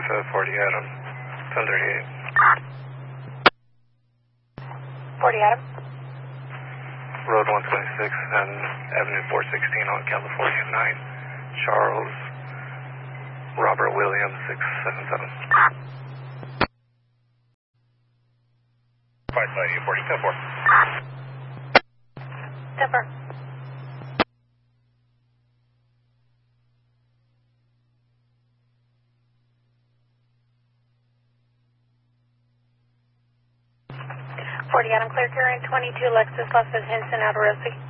FF 40 Adam, 1038. 40 Adam. Road 126 and Avenue 416 on California 9. Charles Robert Williams 677. 540, 10-4. 10-4. Adam, clear current 22 Lexus Los Henson, Aldorossi.